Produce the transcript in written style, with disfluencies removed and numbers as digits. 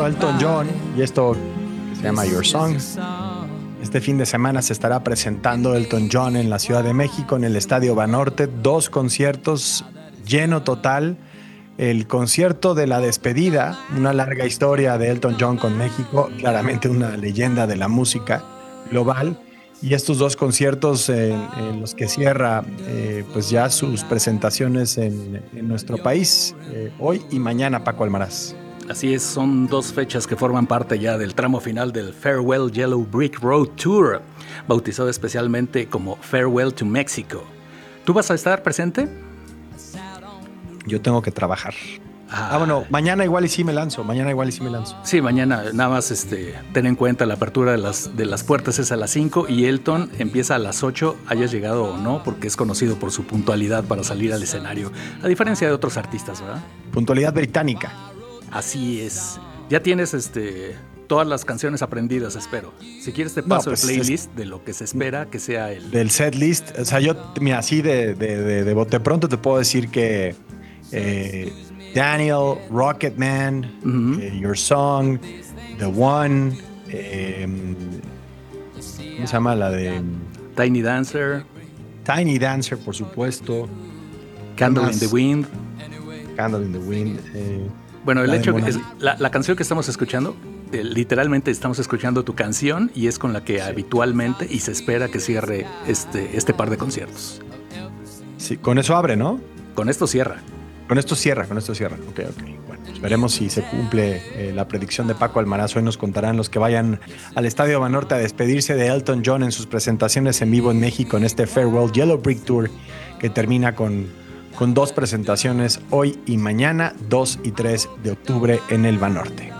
bueno, Elton John y esto que se llama Your Song. Este fin de semana se estará presentando Elton John en la Ciudad de México, en el Estadio Banorte. 2 conciertos, lleno total. El concierto de la despedida, una larga historia de Elton John con México, claramente una leyenda de la música global. Y estos 2 conciertos en los que cierra pues ya sus presentaciones en nuestro país, hoy y mañana, Paco Almaraz. Así es, son 2 fechas que forman parte ya del tramo final del Farewell Yellow Brick Road Tour, bautizado especialmente como Farewell to Mexico. ¿Tú vas a estar presente? Yo tengo que trabajar. Bueno, mañana igual y sí me lanzo. Sí, mañana nada más ten en cuenta la apertura de las puertas es a las 5 y Elton empieza a las 8, hayas llegado o no, porque es conocido por su puntualidad para salir al escenario, a diferencia de otros artistas, ¿verdad? Puntualidad británica. Así es. Ya tienes todas las canciones aprendidas, espero. Si quieres te paso el playlist de lo que se espera que sea el... Del set list. O sea, yo, mira, así de bote pronto te puedo decir que Daniel, Rocketman, Your Song, The One, ¿cómo se llama la de...? Tiny Dancer, por supuesto. Candle in the Wind. Bueno, el hecho que es la canción que estamos escuchando, literalmente estamos escuchando tu canción y es con la que habitualmente y se espera que cierre este par de conciertos. Sí, con eso abre, ¿no? Con esto cierra. Con esto cierra. Ok. Bueno, pues veremos si se cumple la predicción de Paco Almaraz. Hoy nos contarán los que vayan al Estadio Banorte a despedirse de Elton John en sus presentaciones en vivo en México en este Farewell Yellow Brick Tour que termina con 2 presentaciones hoy y mañana, 2 y 3 de octubre en el Banorte.